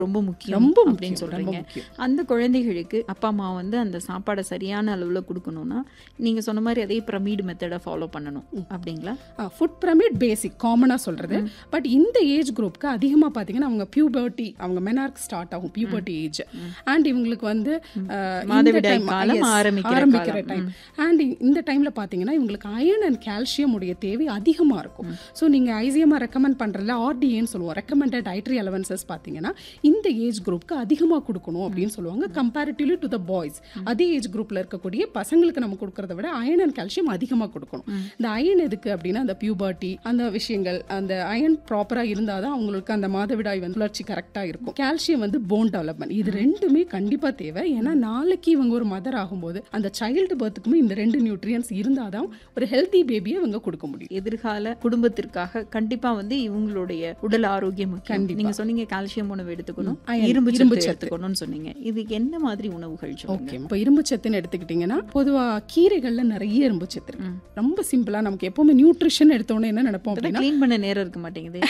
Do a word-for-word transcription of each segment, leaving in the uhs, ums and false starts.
ரொம்ப முக்கியம் ரொம்ப அப்படின்னு முக்கியம், ரொம்ப சொல்றீங்க. முக்கியம். அந்த குழந்தைகளுக்கு அப்பா அம்மா வந்து அந்த சாப்பாடை சரியான அளவில் கொடுக்கணும்னா நீங்கள் சொன்ன மாதிரி அதே பிரமிட் மெத்தடை ஃபாலோ பண்ணணும் அப்படிங்களா? ஃபுட் பிரமிட் பேசிக் காமனாக சொல்கிறது. பட் இந்த ஏஜ் குரூப்க்கு அதிகமாக பார்த்தீங்கன்னா அவங்க பியூபர்ட்டி, அவங்க மெனார்க் ஸ்டார்ட் ஆகும் பியூபர்ட்டி ஏஜ். அண்ட் இவங்களுக்கு வந்து மாதவிடாய் காலம் ஆரம்பிக்கிற ஆரம்பிக்கிற காலம். டைம். அண்ட் இந்த டைமில் பார்த்தீங்கன்னா இவங்களுக்கு அயர்ன் அண்ட் கால்சியம் உடைய தேவை அதிகமாக இருக்கும். ஸோ நீங்கள் ஐசிஎம்ஆர் ரெக்கமெண்ட் பண்ணுறதுல ஆர்டிஏன்னு சொல்லுவோம், ரெக்கமெண்டட் டயட்ரி அலவன்சஸ் பார்த்தீங்கன்னா இந்த ஏஜ் குரூப்க்கு அதிகமாக கொடுக்கணும் அப்படின்னு சொல்லுவாங்க. கம்பேரிட்டிவ்லி டு த பாய்ஸ், அதே ஏஜ் குரூப்பில் இருக்கக்கூடிய பசங்களுக்கு நம்ம கொடுக்கறத விட அயர்ன் அண்ட் கால்சியம் அதிகமாக கொடுக்கணும். இந்த அயர்ன் எதுக்கு அப்படின்னா அந்த பியூபர்ட்டி அந்த விஷயங்கள், அந்த அயர்ன் ப்ராப்பராக இருந்தால் தான் அவங்களுக்கு அந்த மாதவிடாய் வந்து வளர்ச்சி கரெக்டாக இருக்கும். கால்சியம் வந்து போன் டெவலப்மெண்ட், இது ரெண்டுமே கண்டிப்பாக தேவை. ஏன்னா நாளைக்கு இவங்க ஒரு மதர் ஆகும்போது அந்த சைல்டு பர்த்துக்குமே இந்த ரெண்டு நியூட்ரியன்ஸ் இருந்தால் தான் ஒரு ஹெல்த்தி பேபியை இவங்க கொடுக்க முடியும். எதிர்கால குடும்பத்திற்காக கண்டிப்பா வந்து இவங்களுடைய உடல் ஆரோக்கியம் முக்கியம். நீங்க சொன்னீங்க கால்சியம் உணவு எடுத்துக்கணும், இரும்பு இரும்பு சத்து சத்து எடுத்துக்கணும்னு சொன்னீங்க. இதுக்கு என்ன மாதிரி உணவுகள் சொல்லுங்க? ஓகே, இப்போ இரும்பு சத்துன்னு எடுத்துக்கிட்டிங்கன்னா பொதுவாக கீரைகளில் நிறைய இரும்பு சத்து இருக்கு. ரொம்ப சிம்பிளாக நமக்கு எப்பவுமே நியூட்ரிஷன் எடுத்தோன்னே என்ன நினைப்போம் அப்படின்னா க்ளீன் பண்ண நேரம் இருக்க மாட்டேங்குது.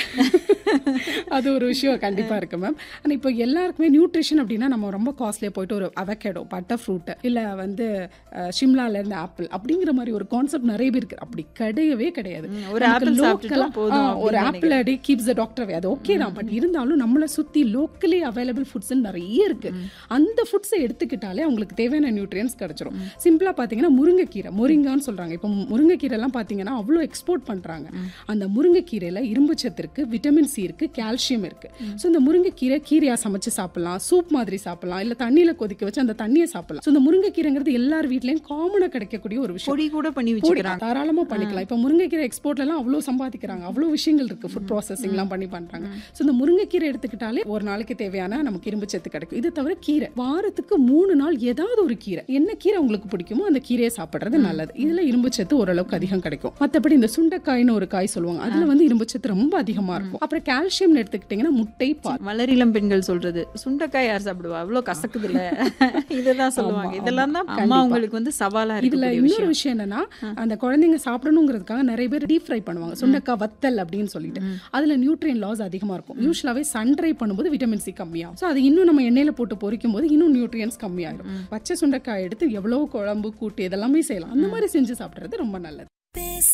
அது ஒரு விஷயம் கண்டிப்பாக இருக்கு மேம். ஆனால் இப்போ எல்லாருக்குமே நியூட்ரிஷன் அப்படின்னா நம்ம ரொம்ப காஸ்ட்லியாக போயிட்டு ஒரு அவகேடோ, பட்டர் ஃப்ரூட்டு, இல்லை வந்து ஷிம்லாலேருந்து ஆப்பிள் அப்படிங்கிற மாதிரி ஒரு கான்செப்ட் நிறைய பேர் இருக்கு. அப்படி கிடையவே கிடையாது. ஒரு ஆப்பிள் சாப்பிட்டுட்டா போதும், ஒரு ஆப்பிள் அடி கீப்ஸ் த டாக்டர் வே, அது ஓகே தான். பட் இருந்தாலும் நம்மளை சுற்றி லோக்கலி அவைலபிள் ஃபுட்ஸ் நிறைய இருக்கு. அந்த ஃபுட்ஸை எடுத்துக்கிட்டாலே அவங்களுக்கு தேவையான நியூட்ரியன்ஸ் கிடைச்சிரும். சிம்பிளாக பார்த்தீங்கன்னா முருங்கைக்கீரை, முருங்கான்னு சொல்கிறாங்க. இப்போ முருங்கைக்கீரைலாம் பார்த்தீங்கன்னா அவ்வளோ எக்ஸ்போர்ட் பண்ணுறாங்க. அந்த முருங்கைக்கீரையில் இரும்பு சத்து இருக்கு, விட்டமின் சி இருக்கு, கால்சியம் இருக்கு. ஸோ இந்த முருங்கைக்கீரை கீரையாக சமைச்சு சாப்பிடலாம், சூப் மாதிரி சாப்பிடலாம், இல்லை தண்ணியில் கொதிக்க வச்சு அந்த தண்ணியை சாப்பிடலாம். ஸோ இந்த முருங்கைக்கீரைங்கிறது எல்லார் வீட்லையும் காமனாக கிடைக்கக்கூடிய ஒரு விஷயம். பொடி கூட பண்ணி வச்சுக்கிறாங்க, தாராளமாக பண்ணிக்கலாம். இப்போ முருங்கைக்கீரை எக்ஸ்போர்ட்லாம் அவ்வளோ சம்பாதிக்கிறாங்க, அவ்வளோ விஷயங்கள் இருக்கு, ஃபுட் ப்ராசஸிங்லாம் பண்ணி பண்ணுறாங்க. ஸோ இந்த முருங்கைக்கீரை எடுத்துக்கிட்டாலே ஒரு நாளைக்கு தேவையான நமக்கு இரும்பு சத்து கிடைக்கும். இது தவிர கீரை வாரத்துக்கு மூணு நாள் ஏதாவது ஒரு கீரை, என்ன கீரை உங்களுக்கு பிடிக்குமோ அந்த கீரையை சாப்பிட்றது நல்லது. இதில் இரும்பு சத்து ஓரளவுக்கு அதிகம் கிடைக்கும். மற்றபடி இந்த சுண்டைக்காய்னு ஒரு காய் சொல்லுவாங்க, அதில் வந்து இரும்பு சத்து ரொம்ப அதிகமாக இருக்கும். அப்புறம் கால்சியம் எடுத்துக்கிட்டிங்கன்னா முட்டை, பால். வளரிளம் பெண்கள் சொல்றது சுண்டைக்காய் யார் சாப்பிடுவா, அவ்வளோ கசக்குது இல்ல, இதுதான் சொல்லுவாங்க. இதெல்லாம் தான் அம்மா உங்களுக்கு வந்து சவாலா இருக்கு. இதுல இன்னொரு விஷயம் என்னன்னா அந்த குழந்தைங்க சாப்பிடணுங்கிறதுக்காக நிறைய பேர் டீப் ஃப்ரை பண்ணுவாங்க, சுண்டைக்காய் வத்தல் அப்படின்னு சொல்லிட்டு. அதுல நியூட்ரியன் லாஸ் அதிகமா இருக்கும். யூஸ்வலாவே சன் ட்ரை பண்ணும்போது விட்டமின் சி கம்மியாகும். ஸோ அது இன்னும் நம்ம எண்ணெயில போட்டு பொரிக்கும் போது இன்னும் நியூட்ரியன்ஸ் கம்மியாயிடும். பச்சை சுண்டைக்காய் எடுத்து எவ்வளவு குழம்பு கூட்டு இதெல்லாமே செய்யலாம். அந்த மாதிரி செஞ்சு சாப்பிடுறது ரொம்ப நல்லது.